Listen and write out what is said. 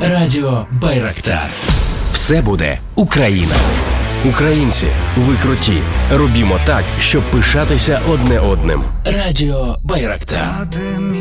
Радіо Байрактар. Все буде Україна. Українці, ви круті. Робімо так, щоб пишатися одне одним. Радіо Байрактар.